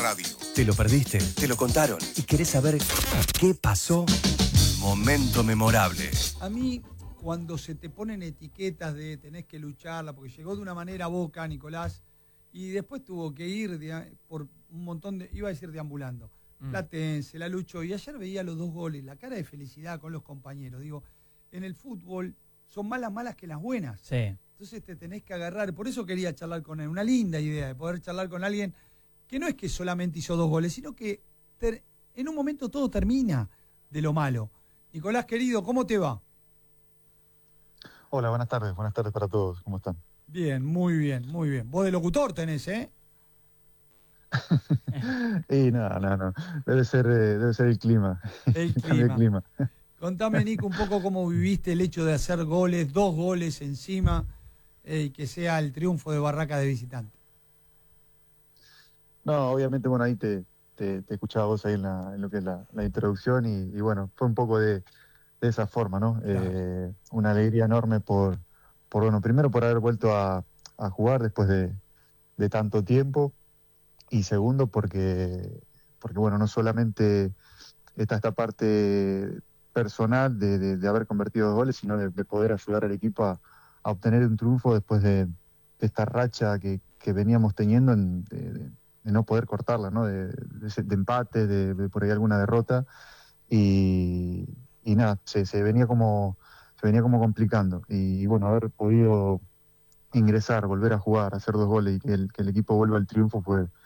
radio. ¿Te lo perdiste? Te lo contaron. ¿Y querés saber qué pasó? Momento memorable. A mí, cuando se te ponen etiquetas de tenés que lucharla, porque llegó de una manera Boca, Nicolás, y después tuvo que ir por un montón de, iba a decir deambulando, Platense, la luchó, y ayer veía los 2 goles, la cara de felicidad con los compañeros. Digo, en el fútbol son más las malas que las buenas. Sí. Entonces te tenés que agarrar, por eso quería charlar con él, una linda idea de poder charlar con alguien que no es que solamente hizo 2 goles, sino que en un momento todo termina de lo malo. Nicolás, querido, ¿cómo te va? Hola, buenas tardes para todos, ¿cómo están? Bien, muy bien, muy bien. Vos de locutor tenés, ¿eh? Y no, debe ser el clima, El cambio de clima. Contame, Nico, un poco cómo viviste el hecho de hacer goles, 2 goles encima, y que sea el triunfo de Barraca de visitante. No, obviamente, bueno, ahí te escuchaba vos ahí en lo que es la introducción y bueno, fue un poco de esa forma, ¿no? Claro. Una alegría enorme bueno, primero por haber vuelto a jugar después de tanto tiempo y segundo porque bueno, no solamente está esta parte personal de haber convertido 2 goles, sino de poder ayudar al equipo a obtener un triunfo después de esta racha que veníamos teniendo de no poder cortarla, ¿no? De empate, de por ahí alguna derrota y nada, se venía como complicando y bueno, haber podido ingresar, volver a jugar, hacer 2 goles y que el equipo vuelva al triunfo